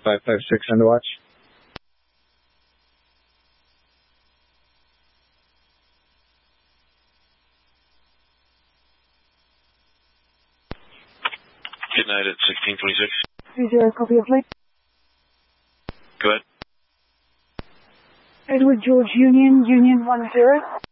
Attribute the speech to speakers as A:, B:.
A: 556 on the watch.
B: Good night at 1626.
C: 30, copy of flight.
B: Go ahead.
C: Edward George Union 10.